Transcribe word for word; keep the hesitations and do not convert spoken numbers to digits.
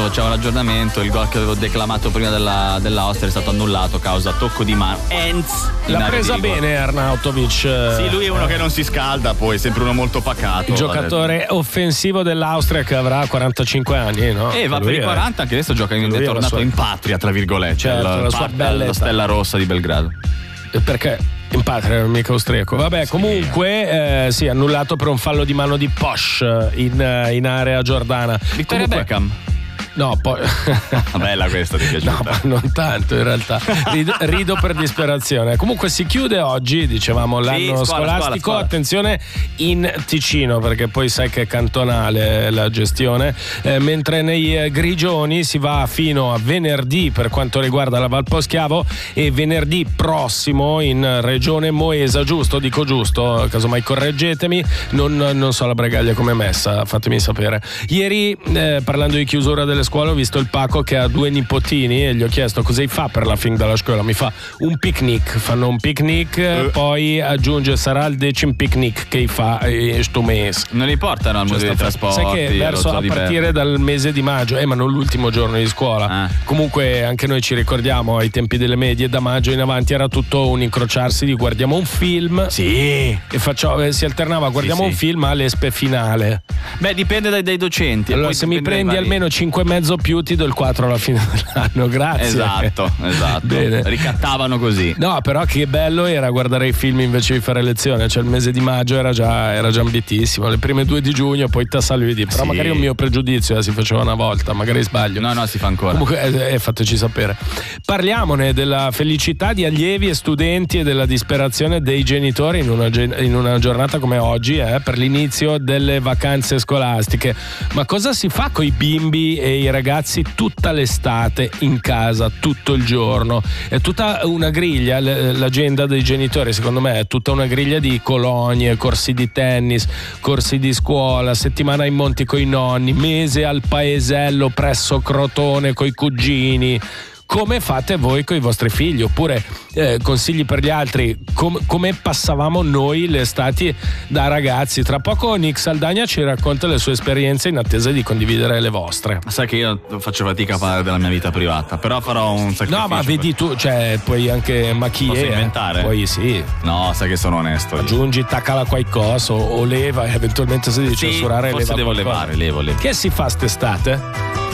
mentre facciamo l'aggiornamento il gol che avevo declamato prima della, dell'Austria è stato annullato causa tocco di mano. Enz l'ha presa bene Arnautovic. Sì, lui è uno che non si scalda, poi è sempre uno molto pacato. Il giocatore offensivo dell'Austria che avrà quarantacinque anni, no? E va per i quaranta, anche adesso gioca in, è tornato sua... in patria, tra virgolette, certo, alla, la sua bella la Stella Rossa di Belgrado. Perché in patria era mica austriaco. Vabbè, sì. Comunque eh, sì, annullato per un fallo di mano di Posch in, in area giordana. Victoria comunque... Beckham. No, poi bella questa, ti piace? No, ma non tanto in realtà. Rido, rido per disperazione. Comunque si chiude oggi, dicevamo, l'anno sì, scuola, scolastico. Scuola, scuola. Attenzione in Ticino, perché poi sai che è cantonale la gestione. Eh, mentre nei eh, Grigioni si va fino a venerdì per quanto riguarda la Val Poschiavo e venerdì prossimo in regione Moesa, giusto? Dico giusto, casomai correggetemi. Non, non so la Bregaglia come è messa, fatemi sapere. Ieri eh, parlando di chiusura delle scuole ho visto il Paco che ha due nipotini e gli ho chiesto cosa fa per la fin della scuola. Mi fa un picnic, fanno un picnic, uh. poi aggiunge sarà il decim picnic che fa eh, sto mese. Non li portano al museo dei trasporti? Sai che verso a partire dal mese di maggio, eh ma non l'ultimo giorno di scuola. Ah. Comunque anche noi ci ricordiamo ai tempi delle medie, da maggio in avanti era tutto un incrociarsi di guardiamo un film. Sì. E faccio, eh, si alternava guardiamo sì, un sì. film all'espe finale. Beh, dipende dai, dai docenti. Allora se mi prendi almeno cinque e mezzo più ti do il quattro alla fine dell'anno, grazie. Esatto, esatto. Bene. Ricattavano così. No, però che bello era guardare i film invece di fare lezione, cioè il mese di maggio era già, era già ambitissimo, le prime due di giugno poi tassaludi, però sì. magari è un mio pregiudizio, eh, si faceva una volta, magari sbaglio. No, no, si fa ancora. Comunque eh, eh, fateci sapere. Parliamone della felicità di allievi e studenti e della disperazione dei genitori in una, in una giornata come oggi, eh, per l'inizio delle vacanze scolastiche. Ma cosa si fa con i bimbi e i ragazzi tutta l'estate in casa, tutto il giorno? È tutta una griglia, l'agenda dei genitori secondo me è tutta una griglia di colonie, corsi di tennis, corsi di scuola, settimana in monti coi nonni, mese al paesello presso Crotone coi cugini. Come fate voi con i vostri figli? Oppure eh, consigli per gli altri, com- come passavamo noi le estati da ragazzi? Tra poco Nick Saldagna ci racconta le sue esperienze in attesa di condividere le vostre. Sai che io faccio fatica a parlare della mia vita privata, però farò un sacrificio. No, ma vedi per... tu, cioè puoi anche macchie. Posso inventare? Poi sì. No, sai che sono onesto. Aggiungi, taccala qualcosa o, o leva, eventualmente se devi sì, censurare forse leva devo qualcosa. levare, levo, levo. Che si fa st'estate?